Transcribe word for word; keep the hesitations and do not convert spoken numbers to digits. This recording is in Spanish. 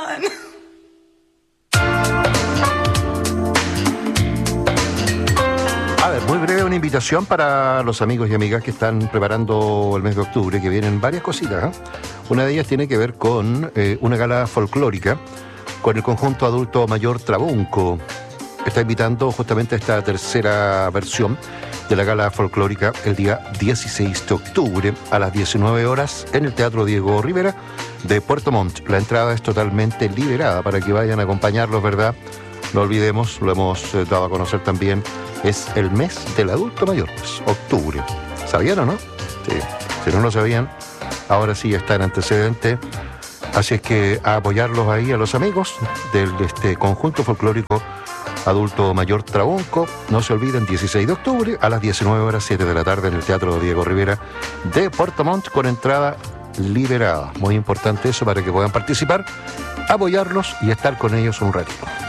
on. A ver, muy breve una invitación para los amigos y amigas que están preparando el mes de octubre, que vienen varias cositas, ¿eh? Una de ellas tiene que ver con eh, una gala folclórica con el conjunto adulto mayor Trabunco. Está invitando justamente a esta tercera versión de la gala folclórica el día dieciséis de octubre a las diecinueve horas en el Teatro Diego Rivera de Puerto Montt. La entrada es totalmente liberada para que vayan a acompañarlos, ¿verdad? No olvidemos, lo hemos eh, dado a conocer también, es el mes del adulto mayor, pues, octubre. ¿Sabían o no? Sí. Si no lo sabían, ahora sí está en antecedente. Así es que a apoyarlos ahí a los amigos del este conjunto folclórico adulto mayor Trabunco. No se olviden, dieciséis de octubre a las diecinueve horas, siete de la tarde en el Teatro Diego Rivera de Puerto Montt con entrada liberada. Muy importante eso para que puedan participar, apoyarlos y estar con ellos un ratito.